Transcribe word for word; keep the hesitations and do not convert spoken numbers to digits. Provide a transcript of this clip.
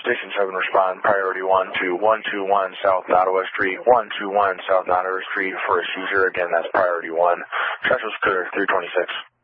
Station seven respond, priority one to one two one South Nottawa Street, one two one South Nottawa Street for a seizure. Again, that's priority one. Central Secure three twenty-six.